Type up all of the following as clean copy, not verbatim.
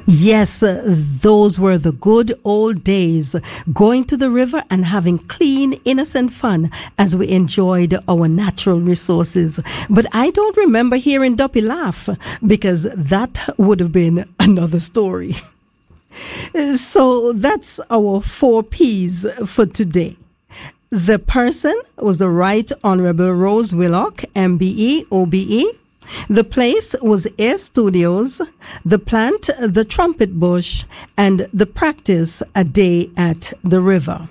Yes, those were the good old days, going to the river and having clean, innocent fun as we enjoyed our natural resources. But I don't remember hearing Duppy laugh, because that would have been another story. So that's our 4 P's for today. The person was the Right Honorable Rose Willock, MBE, OBE. The place was Air Studios, the plant, the Trumpet Bush, and the practice, a day at the river.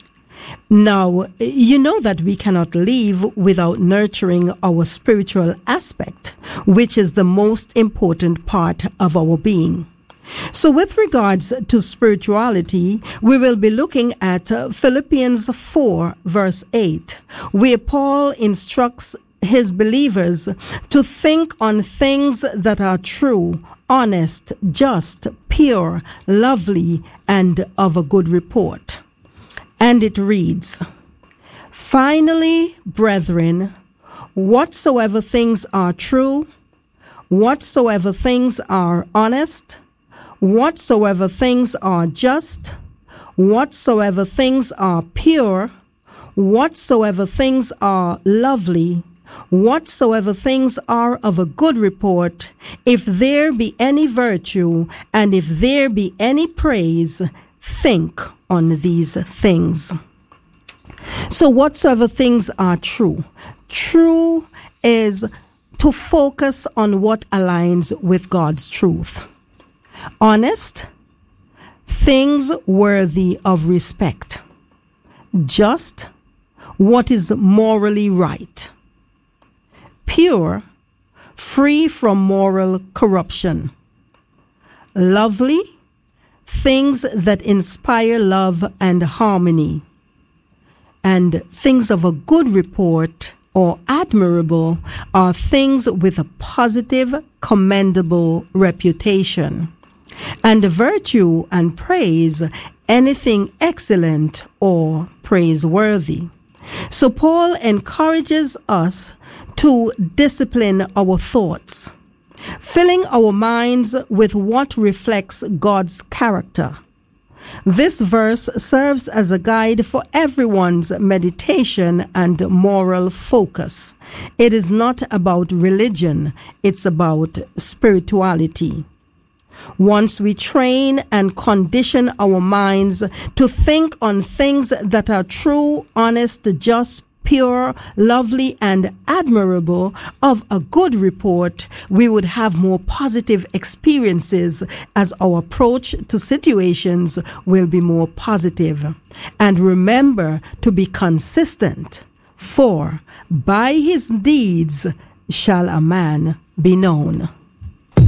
Now, you know that we cannot live without nurturing our spiritual aspect, which is the most important part of our being. So with regards to spirituality, we will be looking at Philippians 4, verse 8, where Paul instructs his believers to think on things that are true, honest, just, pure, lovely, and of a good report. And it reads, "Finally, brethren, whatsoever things are true, whatsoever things are honest, whatsoever things are just, whatsoever things are pure, whatsoever things are lovely, whatsoever things are of a good report, if there be any virtue, and if there be any praise, think on these things." So whatsoever things are true. True is to focus on what aligns with God's truth. Honest, things worthy of respect. Just, what is morally right. Pure, free from moral corruption. Lovely, things that inspire love and harmony. And things of a good report or admirable are things with a positive, commendable reputation. And virtue and praise, anything excellent or praiseworthy. So Paul encourages us to discipline our thoughts, filling our minds with what reflects God's character. This verse serves as a guide for everyone's meditation and moral focus. It is not about religion, it's about spirituality. Once we train and condition our minds to think on things that are true, honest, just, pure, lovely, and admirable, of a good report, we would have more positive experiences as our approach to situations will be more positive. And remember to be consistent, for by his deeds shall a man be known.